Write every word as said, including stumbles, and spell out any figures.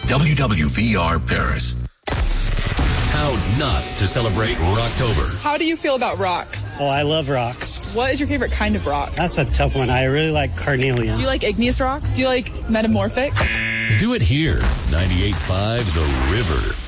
W W V R Paris. How not to celebrate Rocktober. How do you feel about rocks? Oh, I love rocks. What is your favorite kind of rock? That's a tough one. I really like carnelian. Do you like igneous rocks? Do you like metamorphic? Do it here. ninety-eight point five The River.